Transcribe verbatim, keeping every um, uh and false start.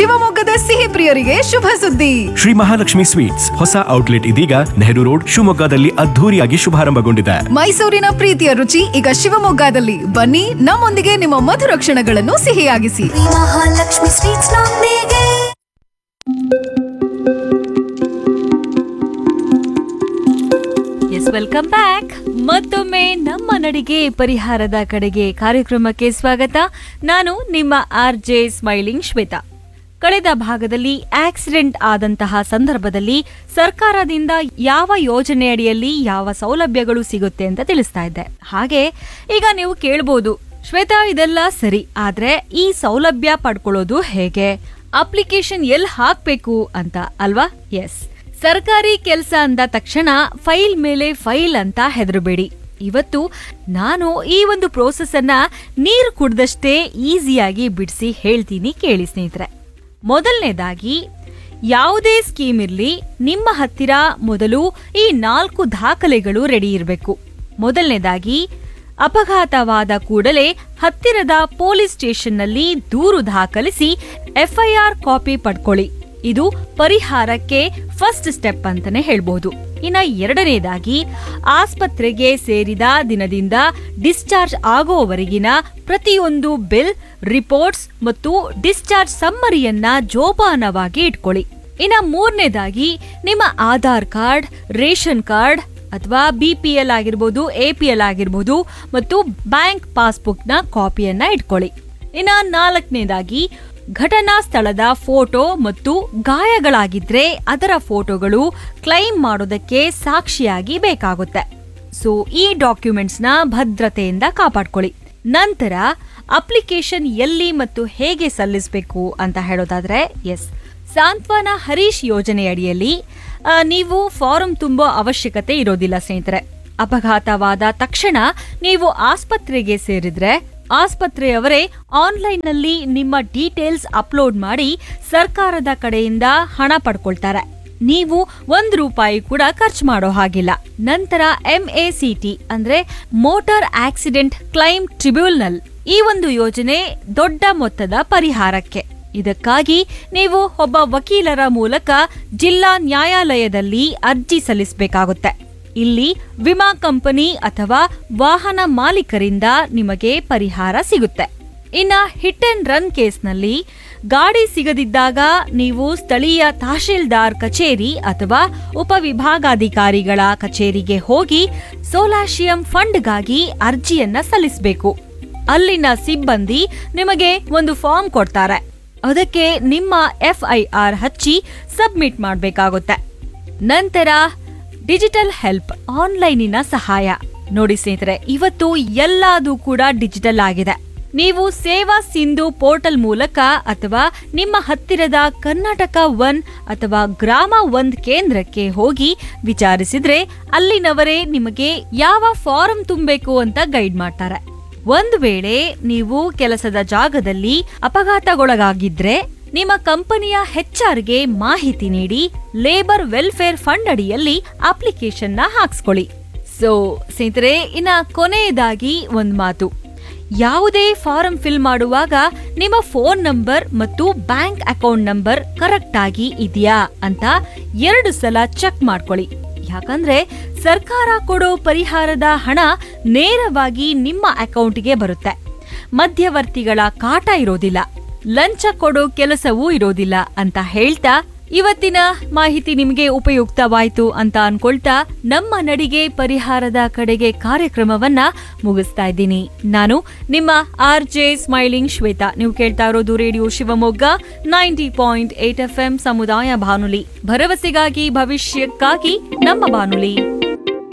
ಶಿವಮೊಗ್ಗದ ಸಿಹಿ ಪ್ರಿಯರಿಗೆ ಶುಭ ಸುದ್ದಿ. ಶ್ರೀ ಮಹಾಲಕ್ಷ್ಮಿ ಸ್ವೀಟ್ಸ್ ಹೊಸ ಔಟ್ಲೆಟ್ ಇದೀಗ ನೆಹರು ರೋಡ್ ಶಿವಮೊಗ್ಗದಲ್ಲಿ ಅದ್ಧೂರಿಯಾಗಿ ಶುಭಾರಂಭಗೊಂಡಿದೆ. ಮೈಸೂರಿನ ಪ್ರೀತಿಯ ರುಚಿ ಈಗ ಶಿವಮೊಗ್ಗದಲ್ಲಿ. ಬನ್ನಿ, ನಮ್ಮೊಂದಿಗೆ ನಿಮ್ಮ ಮಧುರ ಕ್ಷಣಗಳನ್ನು ಸಿಹಿಯಾಗಿಸಿ. ಮಹಾಲಕ್ಷ್ಮಿ ಸ್ವೀಟ್ಸ್ ನೊಂದಿಗೆ. S, welcome back. ಮತ್ತೊಮ್ಮೆ ನಮ್ಮ ನಡಿಗೆ ಪರಿಹಾರದ ಕಡೆಗೆ ಕಾರ್ಯಕ್ರಮಕ್ಕೆ ಸ್ವಾಗತ. ನಾನು ನಿಮ್ಮ ಆರ್ ಜೆ ಸ್ಮೈಲಿಂಗ್ ಶ್ವೇತಾ. ಕಳೆದ ಭಾಗದಲ್ಲಿ ಆಕ್ಸಿಡೆಂಟ್ ಆದಂತಹ ಸಂದರ್ಭದಲ್ಲಿ ಸರ್ಕಾರದಿಂದ ಯಾವ ಯೋಜನೆಯಡಿಯಲ್ಲಿ ಯಾವ ಸೌಲಭ್ಯಗಳು ಸಿಗುತ್ತೆ ಅಂತ ತಿಳಿಸ್ತಾ ಇದ್ದೆ. ಹಾಗೆ ಈಗ ನೀವು ಕೇಳ್ಬೋದು, ಶ್ವೇತಾ ಇದೆಲ್ಲ ಸರಿ, ಆದ್ರೆ ಈ ಸೌಲಭ್ಯ ಪಡ್ಕೊಳ್ಳೋದು ಹೇಗೆ, ಅಪ್ಲಿಕೇಶನ್ ಎಲ್ಲಿ ಹಾಕ್ಬೇಕು ಅಂತ ಅಲ್ವಾ? ಎಸ್, ಸರ್ಕಾರಿ ಕೆಲಸ ಅಂದ ತಕ್ಷಣ ಫೈಲ್ ಮೇಲೆ ಫೈಲ್ ಅಂತ ಹೆದರಬೇಡಿ. ಇವತ್ತು ನಾನು ಈ ಒಂದು ಪ್ರೋಸೆಸ್ ಅನ್ನ ನೀರು ಕುಡ್ದಷ್ಟೇ ಈಸಿಯಾಗಿ ಬಿಡಿಸಿ ಹೇಳ್ತೀನಿ, ಕೇಳಿ ಸ್ನೇಹಿತರೆ. ಮೊದಲನೇದಾಗಿ, ಯಾವುದೇ ಸ್ಕೀಮ್ ಇರ್ಲಿ, ನಿಮ್ಮ ಹತ್ತಿರ ಮೊದಲು ಈ ನಾಲ್ಕು ದಾಖಲೆಗಳು ರೆಡಿ ಇರಬೇಕು. ಮೊದಲನೇದಾಗಿ, ಅಪಘಾತವಾದ ಕೂಡಲೇ ಹತ್ತಿರದ ಪೊಲೀಸ್ ಸ್ಟೇಷನ್ನಲ್ಲಿ ದೂರು ದಾಖಲಿಸಿ ಎಫ್ಐಆರ್ ಕಾಪಿ ಪಡ್ಕೊಳ್ಳಿ. ಇದು ಪರಿಹಾರಕ್ಕೆ ಫಸ್ಟ್ ಸ್ಟೆಪ್ ಅಂತಾನೆ ಹೇಳ್ಬಹುದು. ಇನ್ನ ಎರಡನೇದಾಗಿ, ಆಸ್ಪತ್ರೆಗೆ ಸೇರಿದ ದಿನದಿಂದ ಡಿಸ್ಚಾರ್ಜ್ ಆಗೋವರೆಗಿನ ಪ್ರತಿಯೊಂದು ಬಿಲ್, ರಿಪೋರ್ಟ್ಸ್ ಮತ್ತು ಡಿಸ್ಚಾರ್ಜ್ ಸಮ್ಮರಿಯನ್ನ ಜೋಪಾನವಾಗಿ ಇಟ್ಕೊಳ್ಳಿ. ಇನ್ನ ಮೂರನೇದಾಗಿ, ನಿಮ್ಮ ಆಧಾರ್ ಕಾರ್ಡ್, ರೇಷನ್ ಕಾರ್ಡ್ ಅಥವಾ ಬಿಪಿಎಲ್ ಆಗಿರ್ಬೋದು, ಎಪಿಎಲ್ ಆಗಿರ್ಬೋದು ಮತ್ತು ಬ್ಯಾಂಕ್ ಪಾಸ್ಬುಕ್ ನ ಕಾಪಿಯನ್ನ ಇಟ್ಕೊಳ್ಳಿ. ಇನ್ನ ನಾಲ್ಕನೇದಾಗಿ, ಘಟನಾ ಸ್ಥಳದ ಫೋಟೋ ಮತ್ತು ಗಾಯಗಳಾಗಿದ್ರೆ ಅದರ ಫೋಟೋಗಳು ಕ್ಲೈಮ್ ಮಾಡೋದಕ್ಕೆ ಸಾಕ್ಷಿಯಾಗಿ ಬೇಕಾಗುತ್ತೆ. ಸೊ ಈ ಡಾಕ್ಯುಮೆಂಟ್ಸ್ ನ ಭದ್ರತೆಯಿಂದ ಕಾಪಾಡ್ಕೊಳ್ಳಿ. ನಂತರ ಅಪ್ಲಿಕೇಶನ್ ಎಲ್ಲಿ ಮತ್ತು ಹೇಗೆ ಸಲ್ಲಿಸಬೇಕು ಅಂತ ಹೇಳೋದಾದ್ರೆ, ಎಸ್, ಸಾಂತ್ವನ ಹರೀಶ್ ಯೋಜನೆಯಡಿಯಲ್ಲಿ ನೀವು ಫಾರಂ ತುಂಬೋ ಅವಶ್ಯಕತೆ ಇರೋದಿಲ್ಲ ಸ್ನೇಹಿತರೆ. ಅಪಘಾತವಾದ ತಕ್ಷಣ ನೀವು ಆಸ್ಪತ್ರೆಗೆ ಸೇರಿದ್ರೆ ಆಸ್ಪತ್ರೆಯವರೇ ಆನ್ಲೈನ್ ನಲ್ಲಿ ನಿಮ್ಮ ಡೀಟೇಲ್ಸ್ ಅಪ್ಲೋಡ್ ಮಾಡಿ ಸರ್ಕಾರದ ಕಡೆಯಿಂದ ಹಣ ಪಡ್ಕೊಳ್ತಾರೆ. ನೀವು ಒಂದ್ ರೂಪಾಯಿ ಕೂಡ ಖರ್ಚು ಮಾಡೋ ಹಾಗಿಲ್ಲ. ನಂತರ ಎಂಎಸಿಟಿ ಅಂದ್ರೆ ಮೋಟಾರ್ ಆಕ್ಸಿಡೆಂಟ್ ಕ್ಲೈಮ್ ಟ್ರಿಬ್ಯುನಲ್, ಈ ಒಂದು ಯೋಜನೆ ದೊಡ್ಡ ಮೊತ್ತದ ಪರಿಹಾರಕ್ಕೆ. ಇದಕ್ಕಾಗಿ ನೀವು ಒಬ್ಬ ವಕೀಲರ ಮೂಲಕ ಜಿಲ್ಲಾ ನ್ಯಾಯಾಲಯದಲ್ಲಿ ಅರ್ಜಿ ಸಲ್ಲಿಸಬೇಕಾಗುತ್ತೆ. ಇಲ್ಲಿ ವಿಮಾ ಕಂಪನಿ ಅಥವಾ ವಾಹನ ಮಾಲೀಕರಿಂದ ನಿಮಗೆ ಪರಿಹಾರ ಸಿಗುತ್ತೆ. ಇನ್ನ ಹಿಟ್ ಅಂಡ್ ರನ್ ಕೇಸ್ನಲ್ಲಿ ಗಾಡಿ ಸಿಗದಿದ್ದಾಗ ನೀವು ಸ್ಥಳೀಯ ತಹಶೀಲ್ದಾರ್ ಕಚೇರಿ ಅಥವಾ ಉಪವಿಭಾಗಾಧಿಕಾರಿಗಳ ಕಚೇರಿಗೆ ಹೋಗಿ ಸೋಲಾಶಿಯಂ ಫಂಡ್ಗಾಗಿ ಅರ್ಜಿಯನ್ನ ಸಲ್ಲಿಸಬೇಕು. ಅಲ್ಲಿನ ಸಿಬ್ಬಂದಿ ನಿಮಗೆ ಒಂದು ಫಾರ್ಮ್ ಕೊಡ್ತಾರೆ. ಅದಕ್ಕೆ ನಿಮ್ಮ ಎಫ್ಐಆರ್ ಹಚ್ಚಿ ಸಬ್ಮಿಟ್ ಮಾಡಬೇಕಾಗುತ್ತೆ. ನಂತರ ಡಿಜಿಟಲ್ ಹೆಲ್ಪ್, ಆನ್ಲೈನಿನ ಸಹಾಯ. ನೋಡಿ ಸ್ನೇಹಿತರೆ, ಇವತ್ತು ಎಲ್ಲದೂ ಕೂಡ ಡಿಜಿಟಲ್ ಆಗಿದೆ. ನೀವು ಸೇವಾ ಸಿಂಧು ಪೋರ್ಟಲ್ ಮೂಲಕ ಅಥವಾ ನಿಮ್ಮ ಹತ್ತಿರದ ಕರ್ನಾಟಕ ಒನ್ ಅಥವಾ ಗ್ರಾಮ ಒಂದ್ ಕೇಂದ್ರಕ್ಕೆ ಹೋಗಿ ವಿಚಾರಿಸಿದ್ರೆ ಅಲ್ಲಿನವರೇ ನಿಮಗೆ ಯಾವ ಫಾರಂ ತುಂಬಬೇಕು ಅಂತ ಗೈಡ್ ಮಾಡ್ತಾರೆ. ಒಂದು ವೇಳೆ ನೀವು ಕೆಲಸದ ಜಾಗದಲ್ಲಿ ಅಪಘಾತಗೊಳಗಾಗಿದ್ರೆ ನಿಮ್ಮ ಕಂಪನಿಯ ಹೆಚ್ಆರ್ಗೆ ಮಾಹಿತಿ ನೀಡಿ ಲೇಬರ್ ವೆಲ್ಫೇರ್ ಫಂಡ್ ಅಡಿಯಲ್ಲಿ ಅಪ್ಲಿಕೇಶನ್ ನ ಹಾಕ್ಸ್ಕೊಳ್ಳಿ. ಸೊ ಸ್ನೇಹಿತರೆ, ಇನ್ನ ಕೊನೆಯದಾಗಿ ಒಂದ್ ಮಾತು, ಯಾವುದೇ ಫಾರಂ ಫಿಲ್ ಮಾಡುವಾಗ ನಿಮ್ಮ ಫೋನ್ ನಂಬರ್ ಮತ್ತು ಬ್ಯಾಂಕ್ ಅಕೌಂಟ್ ನಂಬರ್ ಕರೆಕ್ಟ್ ಆಗಿ ಇದೆಯಾ ಅಂತ ಎರಡು ಸಲ ಚೆಕ್ ಮಾಡ್ಕೊಳ್ಳಿ. ಯಾಕಂದ್ರೆ ಸರ್ಕಾರ ಕೊಡೋ ಪರಿಹಾರದ ಹಣ ನೇರವಾಗಿ ನಿಮ್ಮ ಅಕೌಂಟ್ಗೆ ಬರುತ್ತೆ. ಮಧ್ಯವರ್ತಿಗಳ ಕಾಟ ಇರೋದಿಲ್ಲ, ಲಂಚ ಕೊಡೋ ಕೆಲಸವೂ ಇರೋದಿಲ್ಲ ಅಂತ ಹೇಳ್ತಾ ಇವತ್ತಿನ ಮಾಹಿತಿ ನಿಮಗೆ ಉಪಯುಕ್ತವಾಯ್ತು ಅಂತ ಅನ್ಕೊಳ್ತಾ ನಮ್ಮ ನಡಿಗೆ ಪರಿಹಾರದ ಕಡೆಗೆ ಕಾರ್ಯಕ್ರಮವನ್ನ ಮುಗಿಸ್ತಾ ಇದ್ದೀನಿ. ನಾನು ನಿಮ್ಮ ಆರ್ ಜೆ ಸ್ಮೈಲಿಂಗ್ ಶ್ವೇತಾ. ನೀವು ಕೇಳ್ತಾ ಇರೋದು radio Shivamogga ninety point eight F M ಸಮುದಾಯ ಬಾನುಲಿ, ಭರವಸೆಗಾಗಿ ಭವಿಷ್ಯಕ್ಕಾಗಿ ನಮ್ಮ ಬಾನುಲಿ.